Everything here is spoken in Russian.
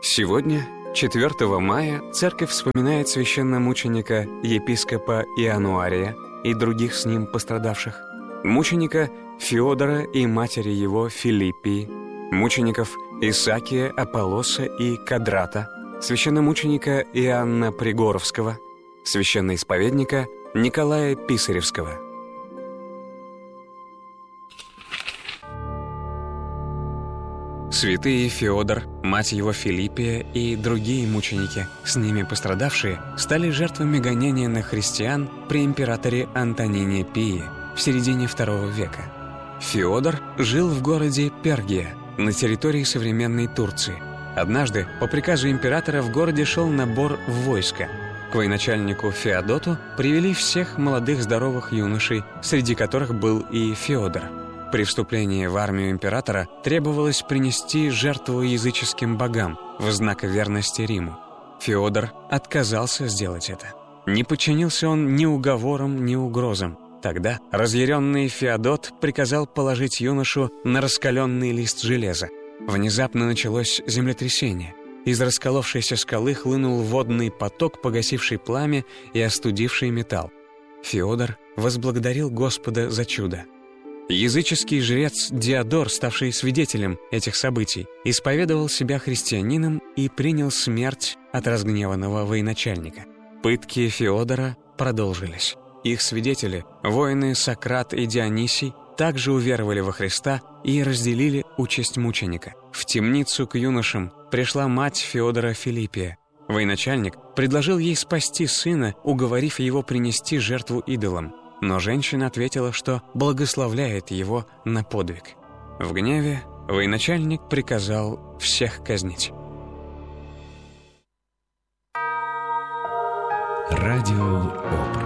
Сегодня, 4 мая, церковь вспоминает священномученика епископа Иануария и других с ним пострадавших, мученика Феодора и матери его Филиппии, мучеников Исакия, Аполлоса и Кадрата, священномученика Иоанна Пригоровского, священноисповедника Николая Писаревского. Святые Феодор, мать его Филиппия и другие мученики, с ними пострадавшие, стали жертвами гонения на христиан при императоре Антонине Пии в середине II века. Феодор жил в городе Пергия, на территории современной Турции. Однажды, по приказу императора, в городе шел набор в войско. К военачальнику Феодоту привели всех молодых здоровых юношей, среди которых был и Феодор. При вступлении в армию императора требовалось принести жертву языческим богам в знак верности Риму. Феодор отказался сделать это. Не подчинился он ни уговорам, ни угрозам. Тогда разъяренный Феодот приказал положить юношу на раскаленный лист железа. Внезапно началось землетрясение. Из расколовшейся скалы хлынул водный поток, погасивший пламя и остудивший металл. Феодор возблагодарил Господа за чудо. Языческий жрец Диодор, ставший свидетелем этих событий, исповедовал себя христианином и принял смерть от разгневанного военачальника. Пытки Феодора продолжились. Их свидетели, воины Сократ и Дионисий, также уверовали во Христа и разделили участь мученика. В темницу к юношам пришла мать Феодора Филиппия. Военачальник предложил ей спасти сына, уговорив его принести жертву идолам. Но женщина ответила, что благословляет его на подвиг. В гневе военачальник приказал всех казнить. Радио